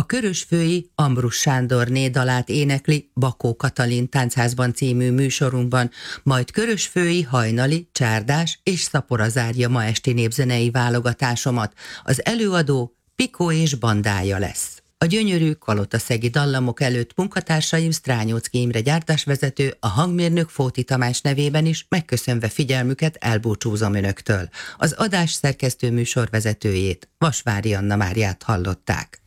A körösfői Ambrus Sándorné dalát énekli Bakó Katalin Táncházban című műsorunkban, majd körösfői hajnali, csárdás és szapora zárja ma esti népzenei válogatásomat. Az előadó Pikó és bandája lesz. A gyönyörű kalotaszegi dallamok előtt munkatársaim Strányóczky Imre gyártásvezető, a hangmérnök Fóti Tamás nevében is megköszönve figyelmüket elbúcsúzom önöktől. Az adás szerkesztő műsorvezetőjét, Vasvári Anna Máriát hallották.